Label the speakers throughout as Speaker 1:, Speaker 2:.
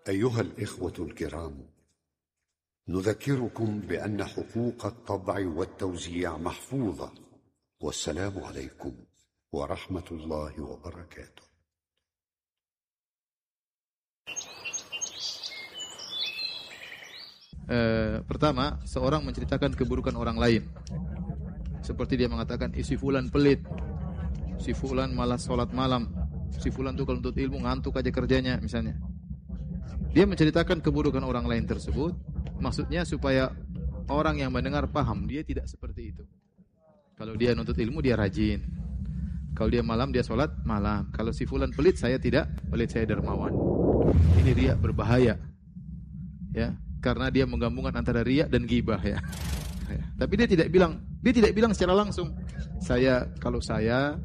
Speaker 1: أيها الإخوة الكرام، نذكركم بأن حقوق الطبع والتوزيع محفوظة، والسلام عليكم ورحمة الله وبركاته.
Speaker 2: Pertama, seorang menceritakan keburukan orang lain. Seperti dia mengatakan, si fulan pelit, si fulan malas sholat malam, si fulan tuh kalau untuk ilmu ngantuk aja kerjanya misalnya. Dia menceritakan keburukan orang lain tersebut, maksudnya supaya orang yang mendengar paham dia tidak seperti itu. Kalau dia nuntut ilmu dia rajin. Kalau dia malam dia sholat malam. Kalau si fulan pelit saya tidak pelit, saya dermawan. Ini riya berbahaya. Ya, karena dia menggabungkan antara riya dan ghibah ya. Tapi dia tidak bilang secara langsung. Kalau saya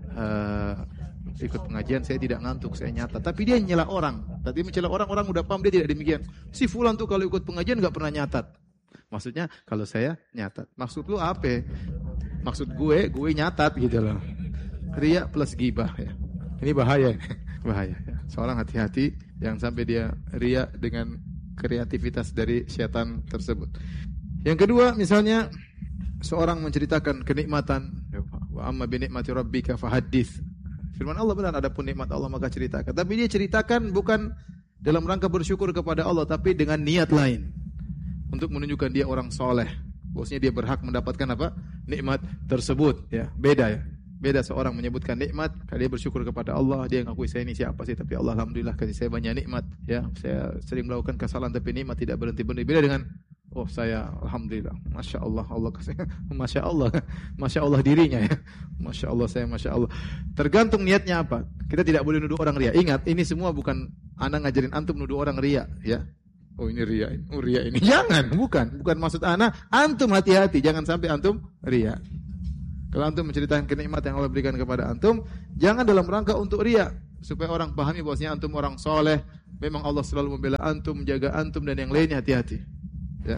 Speaker 2: ikut pengajian saya tidak ngantuk, saya nyata. Tapi dia nyela orang. Tapi mencela orang udah paham dia tidak demikian. Si fulan tuh kalau ikut pengajian enggak pernah nyatat. Maksudnya kalau saya nyatat. Maksud lu apa? Maksud gue nyatat gitu loh. Riya plus ghibah ya. Ini bahaya. Bahaya. Seorang hati-hati jangan sampai dia riya dengan kreativitas dari syaitan tersebut. Yang kedua, misalnya seorang menceritakan kenikmatan, wa amma bi ni'mati rabbika fahaddits. Firman Allah benar, adapun nikmat Allah maka ceritakan. Tapi dia ceritakan bukan dalam rangka bersyukur kepada Allah, tapi dengan niat lain. Untuk menunjukkan dia orang soleh. Bosnya dia berhak mendapatkan apa? Nikmat tersebut. Ya, beda ya. Beda seorang menyebutkan nikmat, dia bersyukur kepada Allah, dia ngakui saya ini siapa sih, tapi Allah alhamdulillah kasih saya banyak nikmat. Ya, saya sering melakukan kesalahan tapi nikmat tidak berhenti-berhenti. Beda dengan saya alhamdulillah, masya Allah, Allah kasih, masya Allah dirinya ya, masya Allah saya, masya Allah. Tergantung niatnya apa. Kita tidak boleh nuduh orang riya. Ingat, ini semua bukan ana ngajarin antum nuduh orang riya, ya. Ini riya, riya ini. Jangan, bukan maksud ana. Antum hati-hati, jangan sampai antum riya. Kalau antum menceritakan kenikmatan yang Allah berikan kepada antum, jangan dalam rangka untuk riya, supaya orang pahami bahwasanya antum orang soleh. Memang Allah selalu membela antum, menjaga antum dan yang lainnya, hati-hati. Ya.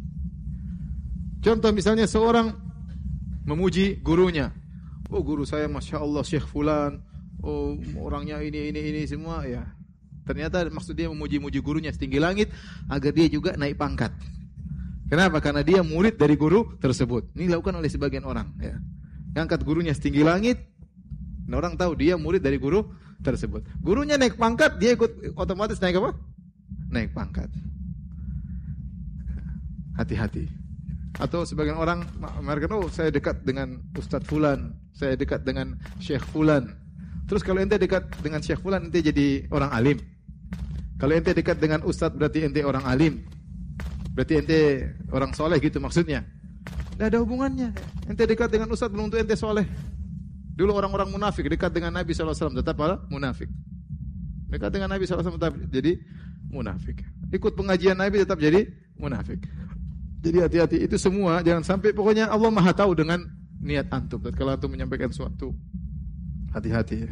Speaker 2: Contoh misalnya seorang memuji gurunya. Guru saya masya Allah Syekh Fulan. Orangnya ini semua ya. Ternyata maksud dia memuji-muji gurunya setinggi langit agar dia juga naik pangkat. Kenapa? Karena dia murid dari guru tersebut. Ini dilakukan oleh sebagian orang. Ya. Ngangkat gurunya setinggi langit. Nah, orang tahu dia murid dari guru tersebut. Gurunya naik pangkat, dia ikut otomatis naik apa? Naik pangkat. Hati-hati. Atau sebagian orang mereka saya dekat dengan Ustadz Fulan, saya dekat dengan Syekh Fulan. Terus kalau ente dekat dengan Syekh Fulan, ente jadi orang alim. Kalau ente dekat dengan Ustadz berarti ente orang alim. Berarti ente orang soleh gitu maksudnya. Tidak ada hubungannya. Ente dekat dengan Ustadz belum tentu ente soleh. Dulu orang-orang munafik dekat dengan Nabi SAW tetap munafik. Dekat dengan Nabi SAW tetap jadi munafik. Ikut pengajian Nabi tetap jadi munafik. Jadi hati-hati, itu semua jangan sampai, pokoknya Allah Maha tahu dengan niat antum. Dan kalau antum menyampaikan sesuatu, hati-hati ya.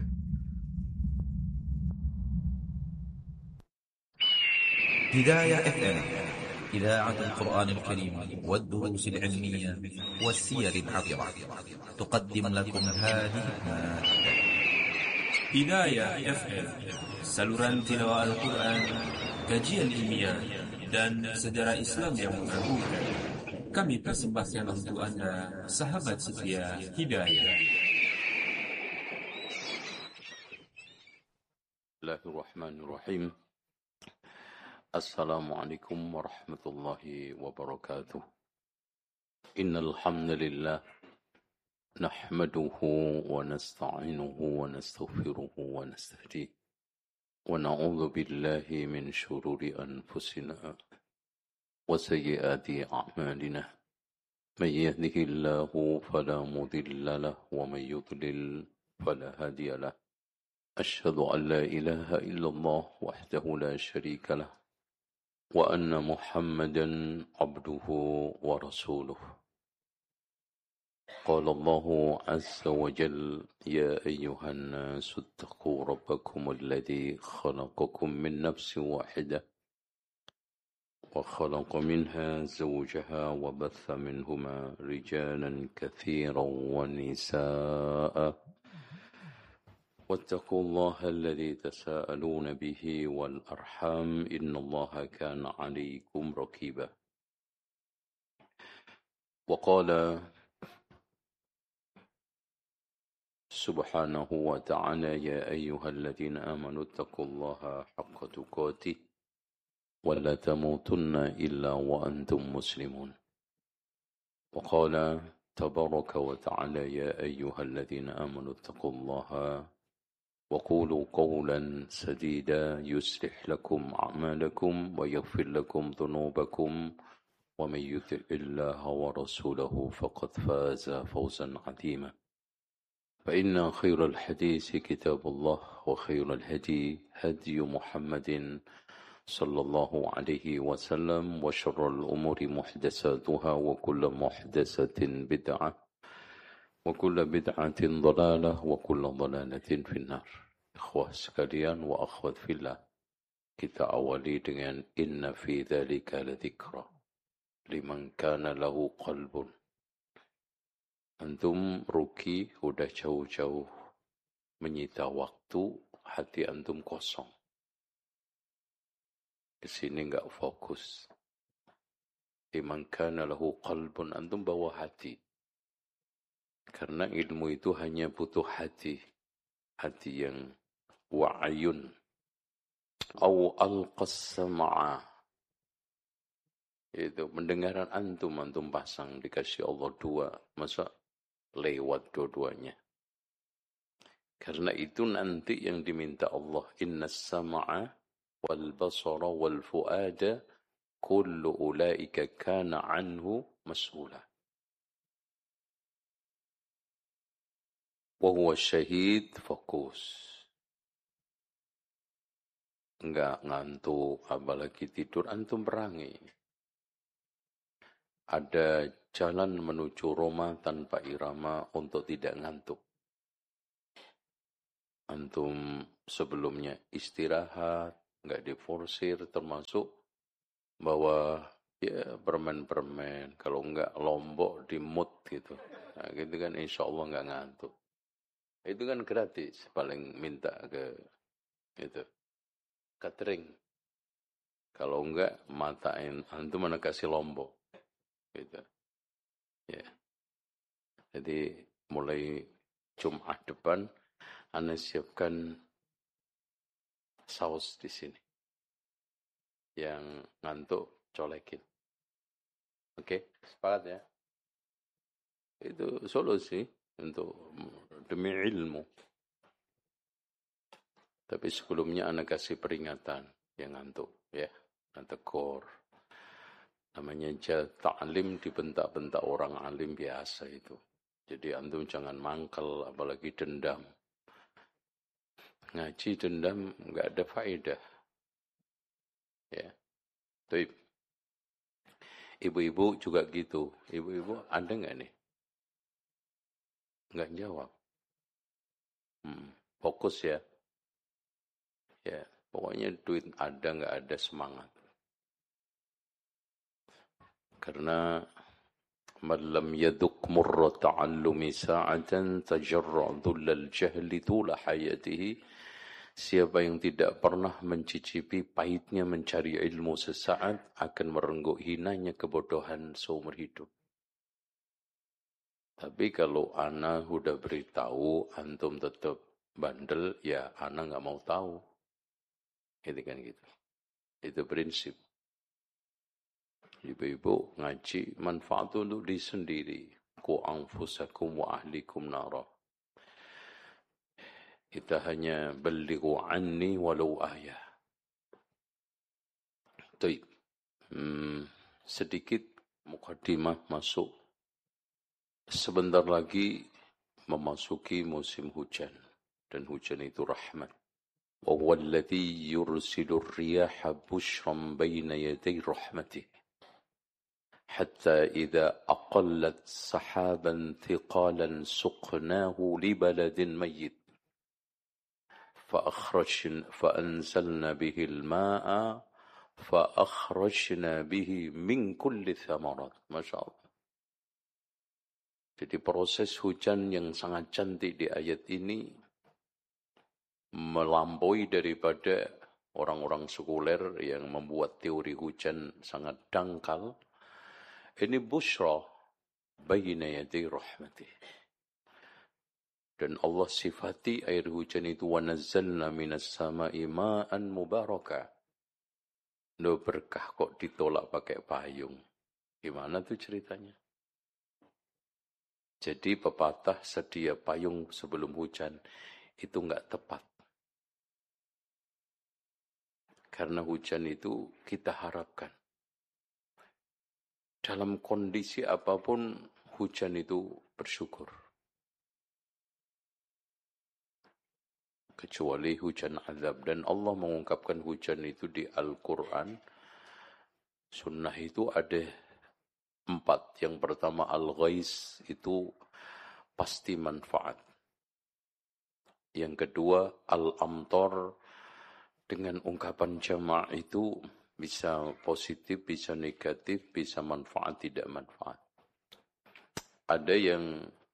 Speaker 3: Hidayah FM, إذاعة القرآن الكريم والدروس العلمية والسير العبرة تقدم لكم هذه المادة.
Speaker 4: Hidayah FM, saluran tilawah Al-Quran, kajian ilmiah dan sejarah Islam yang mengagumkan. Kami persembahkan untuk Anda, sahabat setia Hidayah.
Speaker 5: Bismillahirrahmanirrahim. Assalamualaikum warahmatullahi wabarakatuh. Innal hamdalillah nahmaduhu wa nasta'inuhu wa nastaghfiruhu wa nastahdiih. ونعوذ بالله من شرور أنفسنا وسيئات أعمالنا من يهده الله فلا مضل له ومن يضلل فلا هادي له أشهد أن لا إله إلا الله وحده لا شريك له وأن محمدا عبده ورسوله قال الله عز وجل يا أيها الناس اتقوا ربكم الذي خلقكم من نفس واحدة وخلق منها زوجها وبث منهما رجالا كثيرا ونساء واتقوا الله الذي تساءلون به والأرحام إن الله كان عليكم رقيبا وقال سبحانه وتعالى يا أيها الذين آمنوا اتقوا الله حق تقاته ولا تموتن إلا وأنتم مسلمون وقال تبارك وتعالى يا أيها الذين آمنوا اتقوا الله وقولوا قولا سديدا يصلح لكم أعمالكم ويغفر لكم ذنوبكم ومن يطع الله ورسوله فقد فاز فوزا عظيما فإن خير الحديث كتاب الله وخير الهدي هدي محمد صلى الله عليه وسلم وشر الأمور محدثاتها وكل محدثة بدعة وكل بدعة ضلالة وكل ضلالة في النار. Ikhwah sekalian wa akhwat fillah, kita awali dengan inna fi dzalika ladzikra liman kana lahu qalbun. Antum rugi udah jauh-jauh menyita waktu, hati antum kosong. Kesini enggak fokus. Liman kana lahu qalbun, antum bawa hati. Karena ilmu itu hanya butuh hati. Hati yang wa'ayun. Au alqas sam'a. Itu mendengaran antum pasang, dikasih Allah dua. Masa lewat dua-duanya? Karena itu nanti yang diminta Allah. Innas sam'a wal basara wal fu'ada kullu ulaika kana anhu mas'ula. Wahuwa syahid, fokus. Enggak ngantuk, apalagi tidur, antum perangi. Ada jalan menuju Roma tanpa irama untuk tidak ngantuk. Antum sebelumnya istirahat, enggak diforsir, termasuk bawa ya permen-permen, kalau enggak lombok di mood gitu. Nah, gitu kan insya Allah enggak ngantuk. Itu kan gratis, paling minta ke itu catering. Kalau enggak matain antum mana kasih lombok gitu. Ya. Jadi mulai Jumat depan ana siapkan saus di sini. Yang ngantuk colekin. Oke, sepakat ya. Itu solusi untuk demi ilmu. Tapi sebelumnya anak kasih peringatan yang ngantuk ya, tegur. Namanya ta'lim dibentak-bentak orang alim biasa itu. Jadi antum jangan mangkel, apalagi dendam. Ngaji dendam enggak ada faedah. Ya. Baik. Ibu-ibu juga gitu. Ibu-ibu ada enggak nih? Enggak jawab. Fokus ya. Ya, pokoknya duit ada enggak ada semangat. Karena man lam yaduk murra ta'allumi sa'atan tajarra' dhullal jahli tula hayatihi. Siapa yang tidak pernah mencicipi pahitnya mencari ilmu sesaat akan merenggut hinanya kebodohan seumur hidup. Tapi kalau ana sudah beritahu, antum tetap bandel, ya ana nggak mau tahu. Gitu kan gitu. Itu prinsip. Ibu-ibu ngaji manfaat untuk diri sendiri. Ku anfusakum wa ahlikum nara. Kita hanya balighu anni walau ayah. Baik. Sedikit mukaddimah masuk. Sebentar lagi memasuki musim hujan. Dan hujan itu rahmat. Wa huwa alladhi yursilu ar-riyaha bushran bayna yaday rahmatih. Hatta idza aqallat sahaban thiqalan suqnahu li baladin mayyit. فأنزلنا به الماء فأخرجنا به من كل الثمرات. Masya Allah. Jadi proses hujan yang sangat cantik di ayat ini melampaui daripada orang-orang sekuler yang membuat teori hujan sangat dangkal. Ini busyra baina yaday rahmatih. Dan Allah sifati air hujan itu wa nazzalna minas sama'i ma'an mubaraka. Loh, berkah kok ditolak pakai payung. Gimana tuh ceritanya? Jadi pepatah sedia payung sebelum hujan itu enggak tepat. Karena hujan itu kita harapkan. Dalam kondisi apapun hujan itu bersyukur. Kecuali hujan azab. Dan Allah mengungkapkan hujan itu di Al-Quran. Sunnah itu ada 4. Yang pertama al-ghais, itu pasti manfaat. Yang kedua al-amtor, dengan ungkapan jama' itu bisa positif, bisa negatif, bisa manfaat, tidak manfaat. Ada yang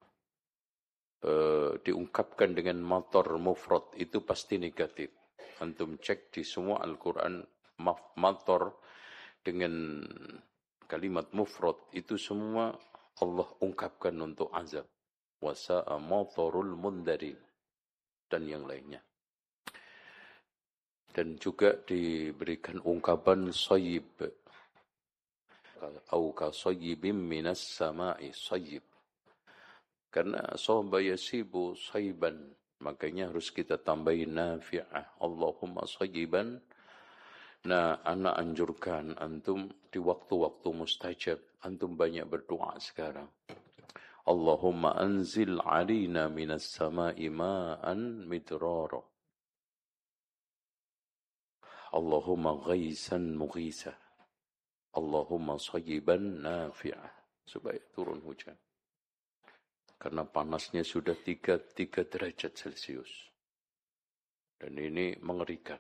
Speaker 5: diungkapkan dengan motor mufrad, itu pasti negatif. Antum cek di semua Al-Quran, motor dengan kalimat mufrad itu semua Allah ungkapkan untuk azab. Wasa'a motorul mundari dan yang lainnya. Dan juga diberikan ungkapan sayyib. Au ka sayyibim minas sama'i sayyib. Karena sohba yasibu sayyiban. Makanya harus kita tambahin nafi'ah. Allahumma sayyiban. Nah, anak anjurkan antum di waktu-waktu mustajab. Antum banyak berdoa sekarang. Allahumma anzil alina minas sama'i ma'an midrara. Allahumma ghaisan mughisa. Allahumma sayyiban nafi'ah. Supaya turun hujan. Karena panasnya sudah 3 derajat Celcius. Dan ini mengerikan.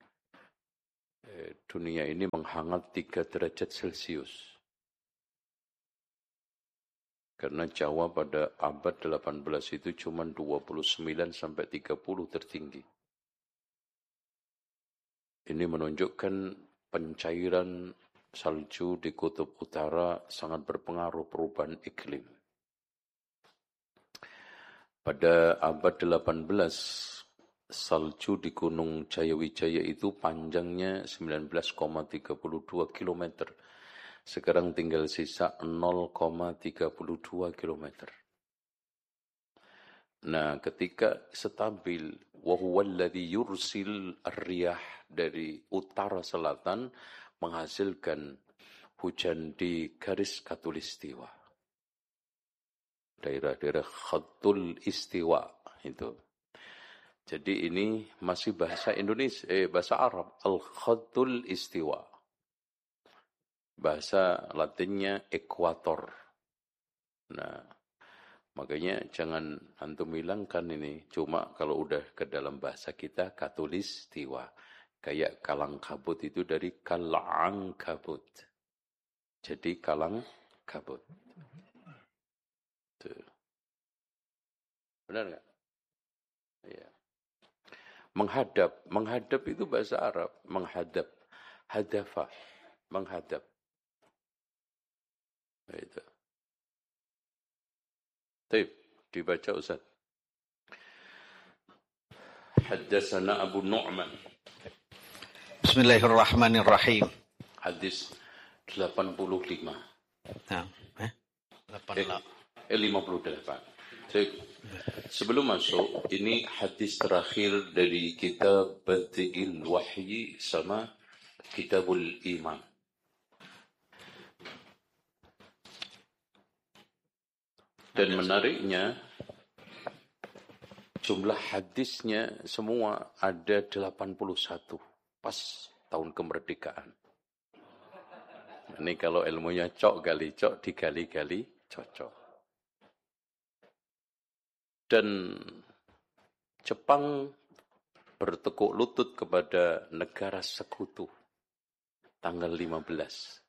Speaker 5: Dunia ini menghangat 3 derajat Celcius. Karena Jawa pada abad 18 itu cuma 29 sampai 30 tertinggi. Ini menunjukkan pencairan salju di kutub utara sangat berpengaruh perubahan iklim. Pada abad 18, salju di Gunung Jayawijaya itu panjangnya 19,32 km. Sekarang tinggal sisa 0,32 km. Nah, ketika stabil, wa huwallazi yursil ar-riyah, dari utara selatan menghasilkan hujan di garis khatulistiwa. Daerah-daerah khatul istiwa itu. Jadi ini masih bahasa Indonesia, bahasa Arab, al-khatul istiwa. Bahasa Latinnya ekuator. Nah, makanya jangan antum hilangkan ini. Cuma kalau udah ke dalam bahasa kita khatulistiwa. Kayak kalang kabut itu dari kalang kabut. Jadi kalang kabut. Tuh. Benar nggak? Iya. Menghadap itu bahasa Arab. Menghadap, hadafa, menghadap. Itu. Baik, dibaca Ustaz. Haddatsana Abu Nu'man.
Speaker 6: Bismillahirrahmanirrahim.
Speaker 5: Hadis 85.
Speaker 6: Nah,
Speaker 5: 58. Sebelum masuk, ini hadis terakhir dari kitab Badi'il Wahyi sama Kitabul Iman. Dan menariknya, jumlah hadisnya semua ada 81. Pas tahun kemerdekaan. Ini kalau ilmunya cok gali cok, digali-gali cocok. Dan Jepang bertekuk lutut kepada negara sekutu tanggal 15.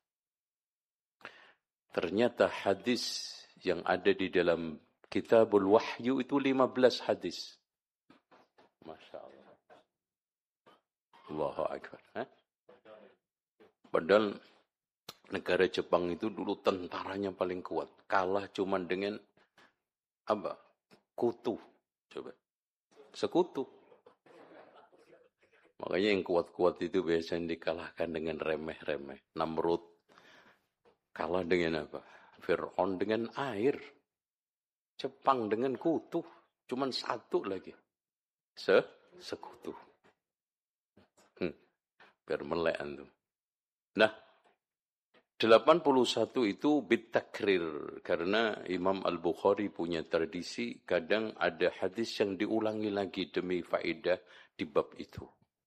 Speaker 5: Ternyata hadis yang ada di dalam Kitabul Wahyu itu 15 hadis. Masya Allah. Allahu Akbar. Padahal negara Jepang itu dulu tentaranya paling kuat. Kalah cuman dengan apa? Kutu. Coba. Sekutu. Makanya yang kuat-kuat itu biasanya dikalahkan dengan remeh-remeh. Namrud kalah dengan apa? Fir'aun dengan air. Jepang dengan kutu. Cuman satu lagi. Sekutu. Biar melek antum. Nah, 81 itu bitakrir. Karena Imam Al-Bukhari punya tradisi, kadang ada hadis yang diulangi lagi demi faedah di bab itu.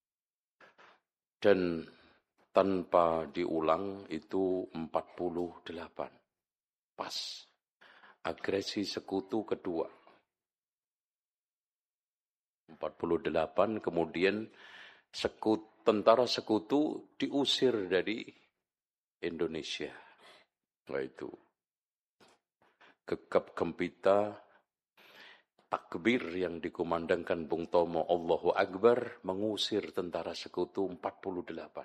Speaker 5: Dan tanpa diulang itu 48. Pas. Agresi sekutu kedua. 48, kemudian tentara sekutu diusir dari Indonesia. Nah itu. Gegap gempita takbir yang dikumandangkan Bung Tomo, Allahu Akbar, mengusir tentara sekutu 48.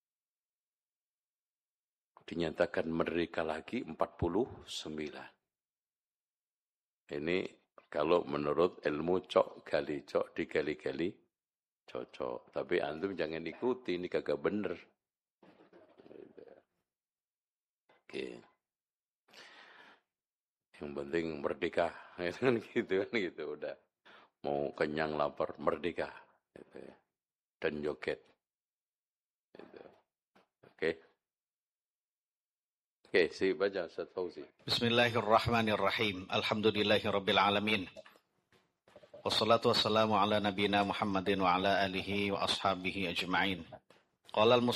Speaker 5: Dinyatakan merdeka lagi 49. Ini kalau menurut ilmu cok gali cok digali-gali cocok. Tapi antum jangan ikuti, ini kagak bener. Oke. Yang penting merdeka, kan gitu udah. Mau kenyang lapar merdeka, gitu. Dan joget. Gitu. Oke. Oke, si baca Ustaz Fauzi.
Speaker 6: Bismillahirrahmanirrahim. Alhamdulillahirabbil alamin. Wassalatu wassalamu ala nabiyyina Muhammadin wa ala alihi wa ashabihi ajma'in. Qala